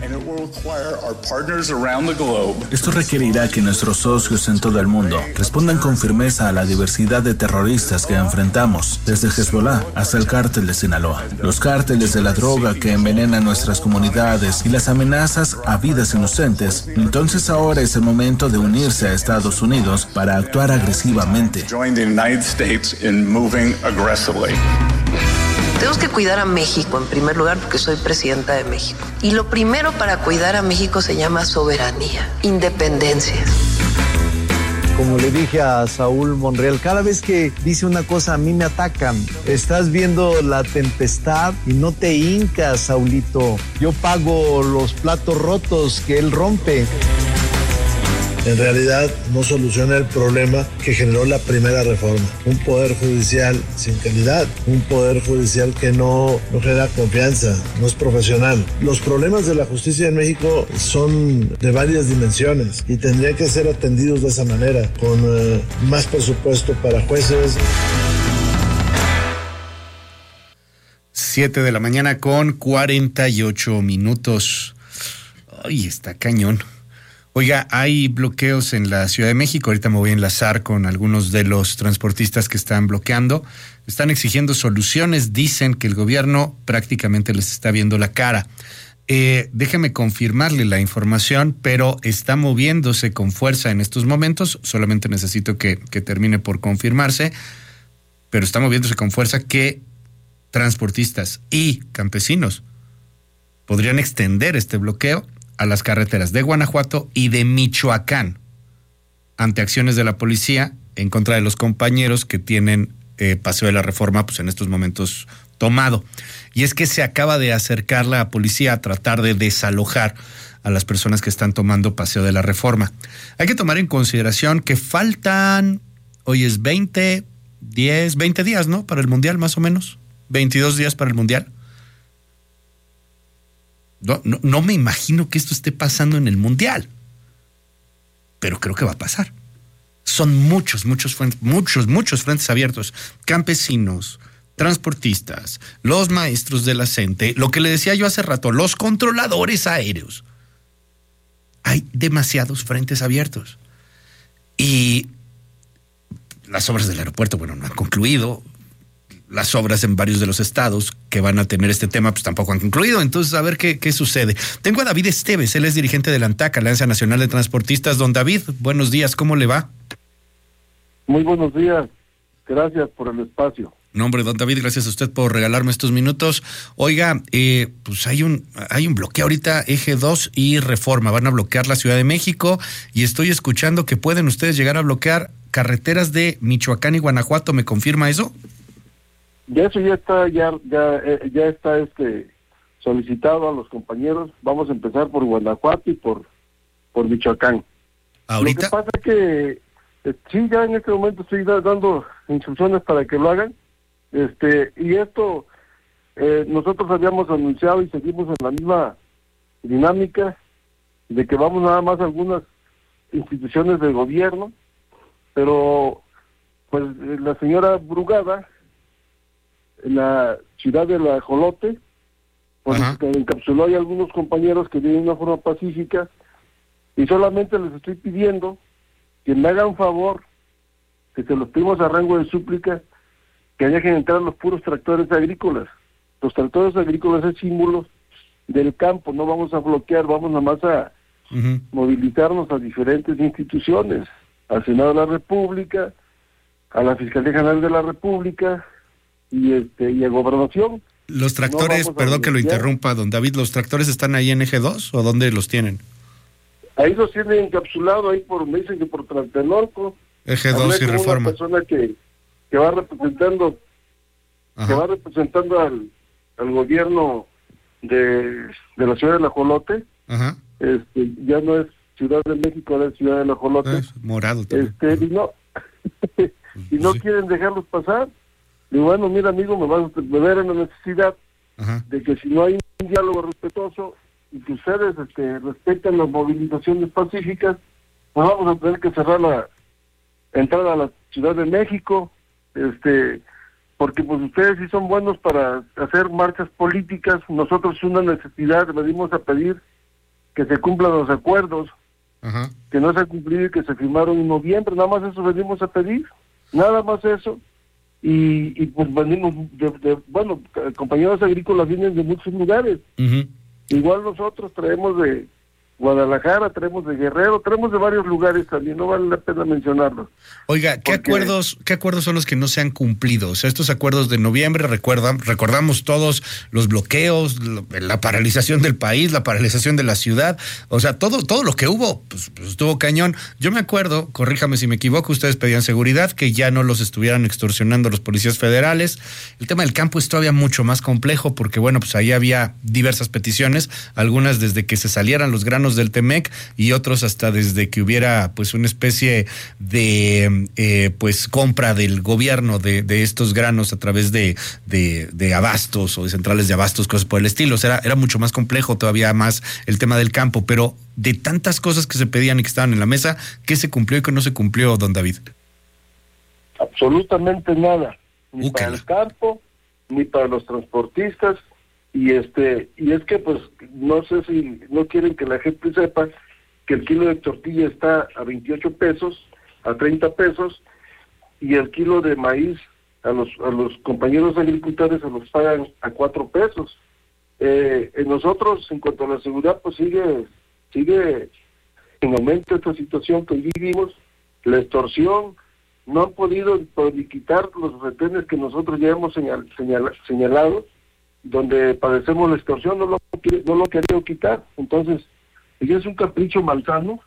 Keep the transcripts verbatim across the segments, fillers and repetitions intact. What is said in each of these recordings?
Esto requerirá que nuestros socios en todo el mundo respondan con firmeza a la diversidad de terroristas que enfrentamos, desde Hezbollah hasta el cártel de Sinaloa, los cárteles de la droga que envenenan nuestras comunidades y las amenazas a vidas inocentes. Entonces ahora es el momento de unirse a Estados Unidos para actuar agresivamente. Tenemos que cuidar a México en primer lugar porque soy presidenta de México. Y lo primero para cuidar a México se llama soberanía, independencia. Como le dije a Saúl Monreal, cada vez que dice una cosa a mí me atacan. Estás viendo la tempestad y no te hincas, Saulito. Yo pago los platos rotos que él rompe. En realidad no soluciona el problema que generó la primera reforma. Un poder judicial sin calidad, un poder judicial que no, no genera confianza, no es profesional. Los problemas de la justicia en México son de varias dimensiones y tendrían que ser atendidos de esa manera, con uh, más presupuesto para jueces. Siete de la mañana con cuarenta y ocho minutos. Ay, está cañón. Oiga, hay bloqueos en la Ciudad de México. Ahorita me voy a enlazar con algunos de los transportistas que están bloqueando. Están exigiendo soluciones. Dicen que el gobierno prácticamente les está viendo la cara. Eh, déjeme confirmarle la información, pero está moviéndose con fuerza en estos momentos. Solamente necesito que, que termine por confirmarse. Pero está moviéndose con fuerza que transportistas y campesinos podrían extender este bloqueo a las carreteras de Guanajuato y de Michoacán, ante acciones de la policía en contra de los compañeros que tienen eh, Paseo de la Reforma pues en estos momentos tomado. Y es que se acaba de acercar la policía a tratar de desalojar a las personas que están tomando Paseo de la Reforma. Hay que tomar en consideración que faltan, hoy es veinte, diez, veinte días, ¿no? Para el Mundial, más o menos. veintidós días para el Mundial. No, no, no me imagino que esto esté pasando en el Mundial, pero creo que va a pasar. Son muchos, muchos frentes, muchos, muchos frentes abiertos. Campesinos, transportistas, los maestros de la CENTE, lo que le decía yo hace rato, los controladores aéreos. Hay demasiados frentes abiertos. Y las obras del aeropuerto, bueno, no han concluido. Las obras en varios de los estados que van a tener este tema pues tampoco han concluido. Entonces, a ver qué, qué sucede. Tengo a David Esteves, él es dirigente de la ANTAC, Alianza Nacional de Transportistas. Don David, buenos días, ¿cómo le va? Muy buenos días, gracias por el espacio. No, hombre, don David, gracias a usted por regalarme estos minutos. Oiga, eh, pues hay un hay un bloqueo ahorita, Eje dos y Reforma, van a bloquear la Ciudad de México y estoy escuchando que pueden ustedes llegar a bloquear carreteras de Michoacán y Guanajuato, ¿me confirma eso? Ya eso ya está, ya, ya, ya está este solicitado a los compañeros. Vamos a empezar por Guanajuato y por, por Michoacán. ¿Ahorita? Lo que pasa es que eh, sí, ya en este momento estoy da, dando instrucciones para que lo hagan. Este, y esto eh, nosotros habíamos anunciado y seguimos en la misma dinámica de que vamos nada más a algunas instituciones del gobierno, pero pues la señora Brugada en la ciudad de La Ajolote, pues que encapsuló hay algunos compañeros que vienen de una forma pacífica y solamente les estoy pidiendo que me hagan favor, que se los pedimos a rango de súplica, que dejen entrar los puros tractores agrícolas. Los tractores agrícolas es símbolo del campo, no vamos a bloquear, vamos nada más a uh-huh. movilizarnos a diferentes instituciones, al Senado de la República, a la Fiscalía General de la República, y este y a Gobernación. Los tractores, no perdón que lo interrumpa, don David, ¿los tractores están ahí en Eje dos o dónde los tienen? Ahí los tienen encapsulados, ahí por, me dicen que por Tlatelolco. Eje dos y Reforma. Una persona que, que va representando, Ajá. que va representando al, al gobierno de, de la ciudad de La Ajolote. Ajá. Este, ya no es Ciudad de México, ahora es Ciudad de La Ajolote. Es morado también. Este, y no, y no sí. quieren dejarlos pasar. Y bueno, mira amigo, me vas a ver en la necesidad Ajá. de que si no hay un diálogo respetuoso y que ustedes este, respeten las movilizaciones pacíficas, pues vamos a tener que cerrar la entrada a la Ciudad de México, este, porque pues ustedes sí son buenos para hacer marchas políticas. Nosotros una necesidad, venimos a pedir que se cumplan los acuerdos, Ajá. que no se han cumplido y que se firmaron en noviembre, nada más eso venimos a pedir, nada más eso. Y, y pues venimos, de, de, bueno, compañeros agrícolas vienen de muchos lugares, Uh-huh. igual nosotros traemos de Guadalajara, traemos de Guerrero, traemos de varios lugares también, no vale la pena mencionarlos. Oiga, ¿qué Porque- acuerdos, qué acuerdos son los que no se han cumplido? O sea, estos acuerdos de noviembre, recuerdan, recordamos todos los bloqueos, lo- la paralización del país, la paralización de la ciudad, o sea, todo, todo lo que hubo, pues, pues estuvo cañón. Yo me acuerdo, corríjame si me equivoco, ustedes pedían seguridad, que ya no los estuvieran extorsionando los policías federales. El tema del campo es todavía mucho más complejo porque, bueno, pues ahí había diversas peticiones, algunas desde que se salieran los granos del Temec y otros hasta desde que hubiera pues una especie de eh, pues compra del gobierno de, de estos granos a través de, de, de abastos o de centrales de abastos, cosas por el estilo. O sea, era, era mucho más complejo todavía más el tema del campo, pero de tantas cosas que se pedían y que estaban en la mesa, ¿qué se cumplió y qué no se cumplió, don David? Absolutamente nada, ni Úcala. para el campo, ni para los transportistas, y este y es que pues no sé si no quieren que la gente sepa que el kilo de tortilla está a veintiocho pesos, a treinta pesos, y el kilo de maíz a los a los compañeros agricultores se los pagan a cuatro pesos. Eh, en nosotros, en cuanto a la seguridad, pues sigue sigue en aumento esta situación que vivimos, la extorsión. No han podido pues, ni quitar los retenes que nosotros ya hemos señal, señal, señalado, donde padecemos la extorsión, no lo, no lo han querido quitar. Entonces, ya es un capricho malsano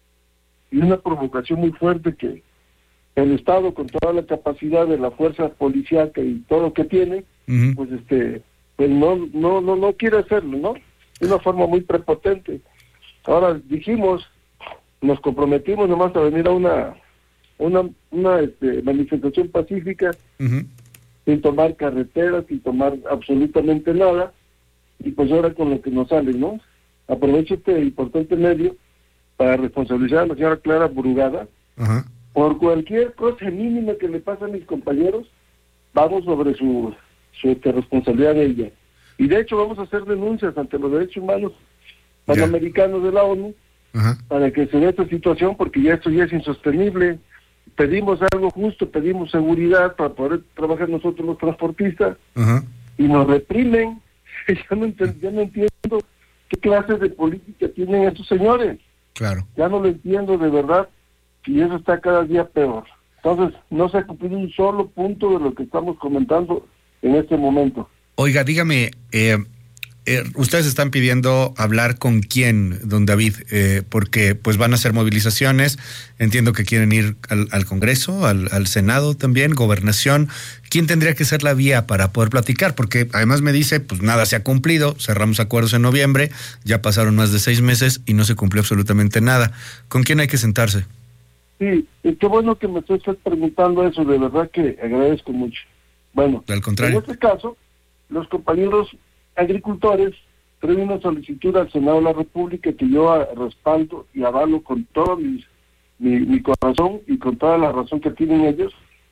y una provocación muy fuerte que el Estado, con toda la capacidad de la fuerza policíaca y todo lo que tiene, Uh-huh. pues este pues no no no no quiere hacerlo, ¿no? De una forma muy prepotente. Ahora dijimos, nos comprometimos nomás a venir a una una una este, manifestación pacífica, Uh-huh. sin tomar carreteras, sin tomar absolutamente nada, y pues ahora con lo que nos sale, ¿no? Aprovecho este importante medio para responsabilizar a la señora Clara Brugada Uh-huh. por cualquier cosa mínima que le pase a mis compañeros, vamos sobre su, su este, responsabilidad de ella. Y de hecho vamos a hacer denuncias ante los derechos humanos panamericanos de la ONU Uh-huh. para que se dé esta situación, porque ya esto ya es insostenible. Pedimos algo justo, pedimos seguridad para poder trabajar nosotros los transportistas, Uh-huh. y nos reprimen. Yo no, ent- yo no entiendo qué clase de política tienen estos señores. Claro. Ya no lo entiendo de verdad, y eso está cada día peor. Entonces, no se ha cumplido un solo punto de lo que estamos comentando en este momento. Oiga, dígame, eh, eh, ustedes están pidiendo hablar con quién, don David, eh, porque pues van a hacer movilizaciones, entiendo que quieren ir al, al Congreso, al, al Senado también, Gobernación. ¿Quién tendría que ser la vía para poder platicar? Porque además me dice, pues nada se ha cumplido, cerramos acuerdos en noviembre, ya pasaron más de seis meses y no se cumplió absolutamente nada. ¿Con quién hay que sentarse? Sí, y qué bueno que me estés preguntando eso, de verdad que agradezco mucho. Bueno, Al contrario. en este caso, los compañeros agricultores traen una solicitud al Senado de la República que yo ah, respaldo y avalo con todo mis, mi, mi corazón y con toda la razón que tienen ellos,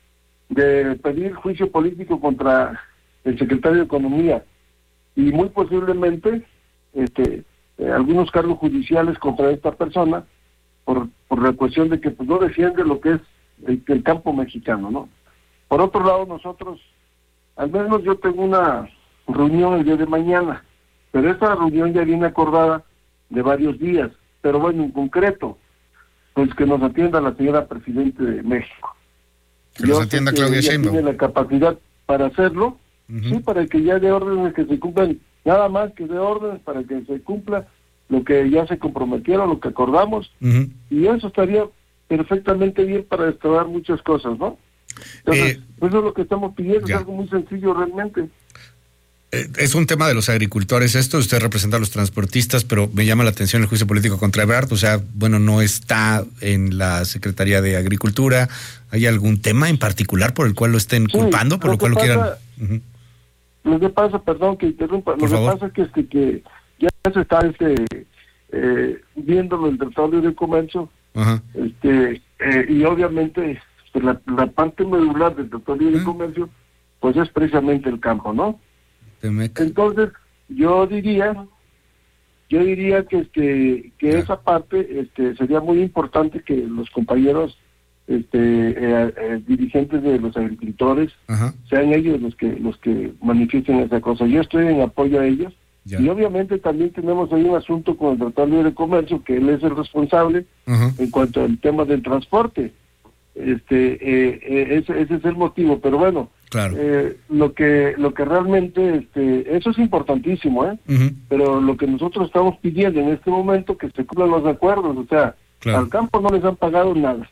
de pedir juicio político contra el secretario de Economía y muy posiblemente este eh, algunos cargos judiciales contra esta persona por, por la cuestión de que pues, no defiende lo que es el, el campo mexicano, ¿no? Por otro lado, nosotros, al menos yo tengo una reunión el día de mañana, pero esta reunión ya viene acordada de varios días, pero bueno, en concreto, pues que nos atienda la señora Presidente de México. Que nos Yo sé atienda que Claudia ella Sheinbaum. tiene la capacidad para hacerlo, Uh-huh. sí, para que ya dé órdenes que se cumplan, nada más que dé órdenes para que se cumpla lo que ya se comprometieron, lo que acordamos, Uh-huh. y eso estaría perfectamente bien para destrabar muchas cosas, ¿no? Entonces, Eh, pues eso es lo que estamos pidiendo, ya. es algo muy sencillo realmente. Eh, Es un tema de los agricultores esto, usted representa a los transportistas, pero me llama la atención el juicio político contra Ebrard, o sea, bueno, no está en la Secretaría de Agricultura. ¿Hay algún tema en particular por el cual lo estén Sí, culpando, por lo lo cual que lo quieran? pasa- Ujú. Lo que pasa, perdón que interrumpa, Por lo que favor. pasa es que, este, que ya se está este, eh, viéndolo el Tratado de Libre Comercio, Ajá. este eh, y obviamente pues, la, la parte medular del Tratado de Libre ¿Mm? Comercio pues es precisamente el campo, ¿no? Temec. Entonces yo diría yo diría que este que esa parte este sería muy importante que los compañeros este eh, eh, dirigentes de los agricultores Ajá. sean ellos los que los que manifiesten esa cosa. Yo estoy en apoyo a ellos. Ya. Y obviamente también tenemos ahí un asunto con el Tratado de Libre Comercio, que él es el responsable uh-huh. en cuanto al tema del transporte. Este, eh, eh, ese, ese es el motivo, pero bueno, claro. eh, lo que lo que realmente, este, eso es importantísimo, ¿eh? Uh-huh. Pero lo que nosotros estamos pidiendo en este momento que se cumplan los acuerdos, o sea, claro. al campo no les han pagado nada,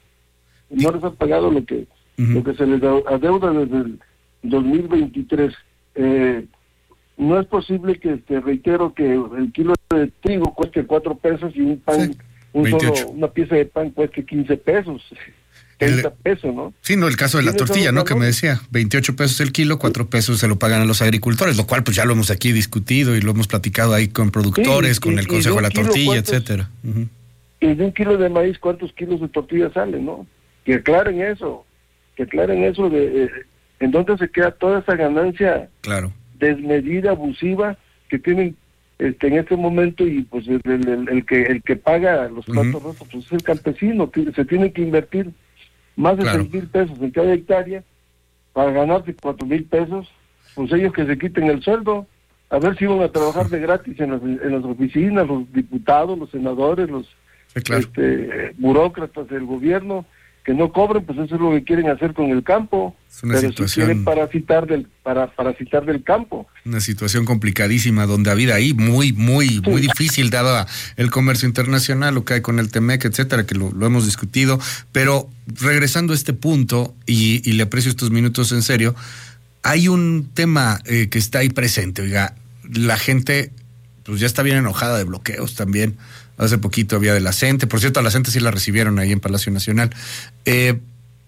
no les han pagado lo que uh-huh. lo que se les adeuda desde el dos mil veintitrés. Eh, No es posible que, te reitero, que el kilo de trigo cueste cuatro pesos y un pan, sí, un solo, una pieza de pan cueste quince pesos, treinta pesos, ¿no? Sí, no, el caso de la tortilla, ¿no? Que me decía, veintiocho pesos el kilo, cuatro pesos se lo pagan a los agricultores, lo cual pues ya lo hemos aquí discutido y lo hemos platicado ahí con productores, sí, con y, el Consejo de la Tortilla, etcétera. Uh-huh. Y de un kilo de maíz, ¿cuántos kilos de tortilla salen, no? Que aclaren eso, que aclaren eso de eh, en dónde se queda toda esa ganancia. Claro. Desmedida, abusiva que tienen este en este momento, y pues el, el, el que el que paga los platos rotos uh-huh. pues es el campesino, que se tiene que invertir más de claro. seis mil pesos en cada hectárea para ganarse cuatro mil pesos, pues ellos que se quiten el sueldo, a ver si van a trabajar de gratis en las, en las oficinas, los diputados, los senadores, los sí, claro. este, burócratas del gobierno, que no cobren, pues eso es lo que quieren hacer con el campo, pero situación... si quieren parasitar del para parasitar del campo. Una situación complicadísima, don David, ahí muy, muy, sí. muy difícil, dado el comercio internacional, lo que hay con el Temec, etcétera, que lo, lo hemos discutido, pero regresando a este punto, y, y le aprecio estos minutos en serio, hay un tema eh, que está ahí presente, oiga, la gente pues ya está bien enojada de bloqueos también. Hace poquito había de la CENTE. Por cierto, a la CENTE sí la recibieron ahí en Palacio Nacional. Eh,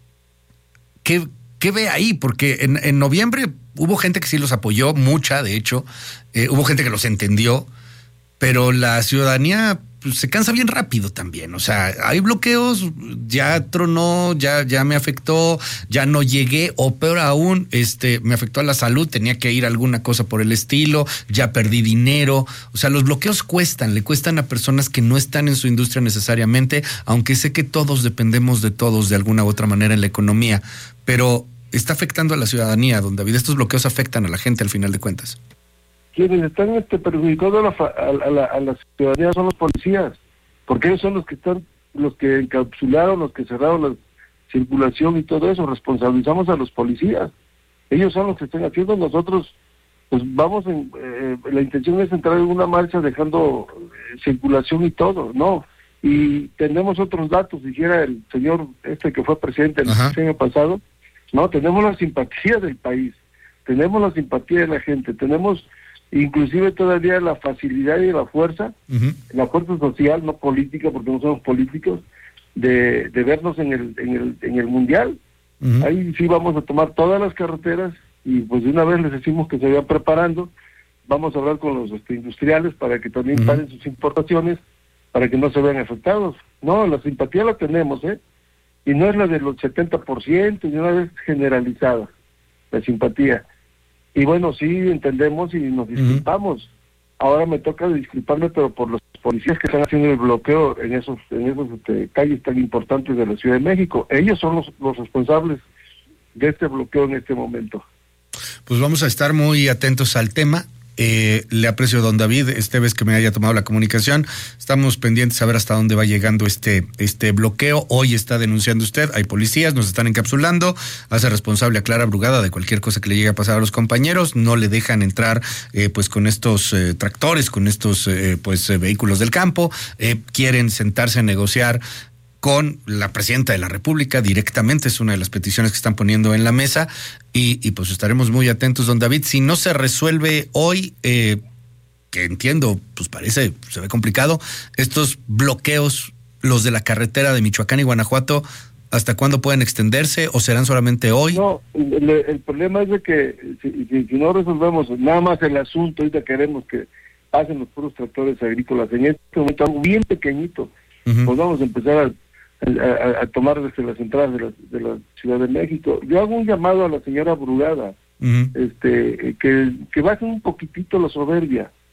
¿qué, ¿Qué ve ahí? Porque en, en noviembre hubo gente que sí los apoyó, mucha, de hecho. Eh, hubo gente que los entendió, pero la ciudadanía pues, se cansa bien rápido también. O sea, hay bloqueos, ya tronó, ya, ya me afectó, ya no llegué, o peor aún, este, me afectó a la salud, tenía que ir a alguna cosa por el estilo, ya perdí dinero. O sea, los bloqueos cuestan, le cuestan a personas que no están en su industria necesariamente, aunque sé que todos dependemos de todos de alguna u otra manera en la economía, pero está afectando a la ciudadanía, don David. Estos bloqueos afectan a la gente al final de cuentas. Quienes están este, perjudicando a la, a, la, a la ciudadanía son los policías, porque ellos son los que están, los que encapsularon, los que cerraron la circulación y todo eso. Responsabilizamos a los policías, ellos son los que están haciendo. Nosotros pues vamos en, eh, la intención es entrar en una marcha dejando eh, circulación y todo, ¿no? Y tenemos otros datos, dijera el señor este que fue presidente el Ajá. año pasado, no, tenemos la simpatía del país, tenemos la simpatía de la gente, tenemos inclusive todavía la facilidad y la fuerza, uh-huh. la fuerza social, no política, porque no somos políticos, de, de vernos en el, en el, en el mundial. Uh-huh. Ahí sí vamos a tomar todas las carreteras y pues de una vez les decimos que se vayan preparando. Vamos a hablar con los este, industriales para que también uh-huh. paren sus importaciones, para que no se vean afectados. No, la simpatía la tenemos, ¿eh? Y no es la de los setenta por ciento, y una vez generalizada, la simpatía. Y bueno, sí, entendemos y nos disculpamos. Uh-huh. Ahora me toca disculparme, pero por los policías que están haciendo el bloqueo en esos en esos este, calles tan importantes de la Ciudad de México. Ellos son los, los responsables de este bloqueo en este momento. Pues vamos a estar muy atentos al tema. Eh, le aprecio, don David, este vez que me haya tomado la comunicación. Estamos pendientes a ver hasta dónde va llegando este, este bloqueo. Hoy está denunciando usted, hay policías, nos están encapsulando, hace responsable a Clara Brugada de cualquier cosa que le llegue a pasar a los compañeros, no le dejan entrar eh, pues con estos eh, tractores, con estos eh, pues eh, vehículos del campo, eh, quieren sentarse a negociar con la presidenta de la República directamente, es una de las peticiones que están poniendo en la mesa, y, y pues estaremos muy atentos, don David. Si no se resuelve hoy, eh, que entiendo, pues parece, se ve complicado, estos bloqueos, los de la carretera de Michoacán y Guanajuato, ¿hasta cuándo pueden extenderse o serán solamente hoy? No, el, el problema es de que si, si, si no resolvemos nada más el asunto, ahorita queremos que pasen los puros tractores agrícolas, en este momento algo bien pequeñito, uh-huh. pues vamos a empezar a A, a tomar desde las entradas de la, de la Ciudad de México. Yo hago un llamado a la señora Brugada, uh-huh. este, que, que bajen un poquitito la soberbia,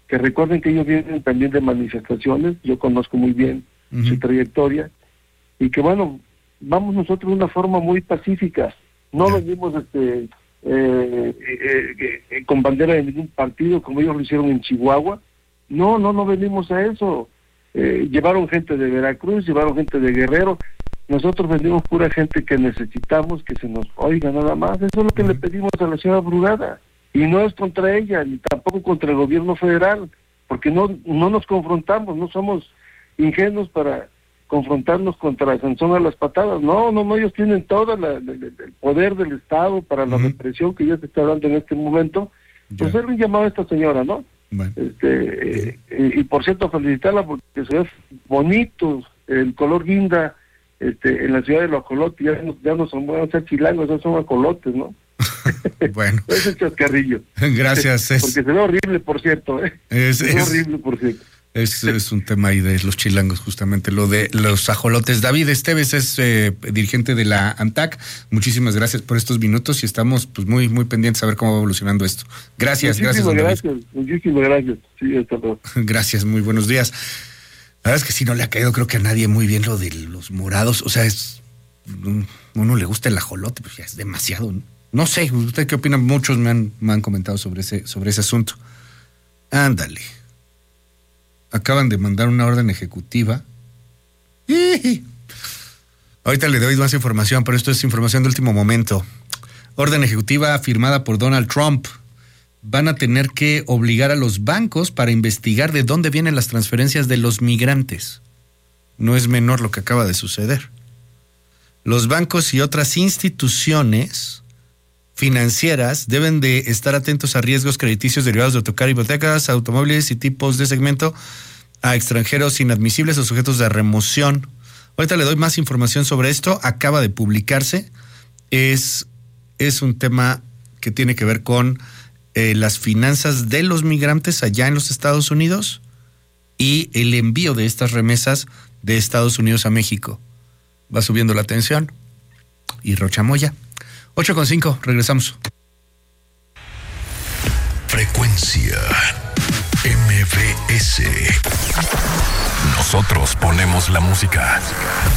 que recuerden que ellos vienen también de manifestaciones, yo conozco muy bien uh-huh. su trayectoria, y que bueno, vamos nosotros de una forma muy pacífica, no yeah. venimos este eh, eh, eh, con bandera de ningún partido como ellos lo hicieron en Chihuahua, no, no, no venimos a eso, eh, llevaron gente de Veracruz, llevaron gente de Guerrero, nosotros venimos pura gente que necesitamos que se nos oiga nada más, eso es lo que uh-huh. le pedimos a la señora Brugada. Y no es contra ella, ni tampoco contra el gobierno federal, porque no no nos confrontamos, no somos ingenuos para confrontarnos contra Sansón a las patadas. No, no, no, ellos tienen todo la, la, el poder del Estado para la uh-huh. represión que ya se está dando en este momento. Pues yeah. él le llamaba a esta señora, ¿no? Bueno. Este, eh, eh, y por cierto, felicitarla porque se ve bonito el color guinda este, en la ciudad de los ajolotes, ya no, ya no son, van a ser chilangos, ya son ajolotes, ¿no? Bueno. Es el chascarrillo. Gracias. Es, porque se ve horrible, por cierto. ¿eh? Es, se ve es, horrible, por cierto. Es, es un tema ahí de los chilangos, justamente, lo de los ajolotes. David Esteves es eh, dirigente de la ANTAC. Muchísimas gracias por estos minutos y estamos pues muy muy pendientes a ver cómo va evolucionando esto. Gracias, muchísimas gracias. Gracias, muchísimas gracias. Sí, hasta luego. Gracias, muy buenos días. La verdad es que sí, no le ha caído creo que a nadie muy bien lo de los morados. O sea, es uno le gusta el ajolote, pues ya es demasiado, ¿no? No sé, ¿usted qué opina? Muchos me han, me han comentado sobre ese, sobre ese asunto. Ándale. Acaban de mandar una orden ejecutiva. ¡Ih! Ahorita le doy más información, pero esto es información de último momento. Orden ejecutiva firmada por Donald Trump. Van a tener que obligar a los bancos para investigar de dónde vienen las transferencias de los migrantes. No es menor lo que acaba de suceder. Los bancos y otras instituciones financieras deben de estar atentos a riesgos crediticios derivados de autocar, hipotecas, automóviles y tipos de segmento a extranjeros inadmisibles o sujetos de remoción. Ahorita le doy más información sobre esto. Acaba de publicarse. Es, es un tema que tiene que ver con eh, las finanzas de los migrantes allá en los Estados Unidos y el envío de estas remesas de Estados Unidos a México. Va subiendo la tensión. Y Rochamoya. ocho con cinco, regresamos. Frecuencia M V S. Nosotros ponemos la música.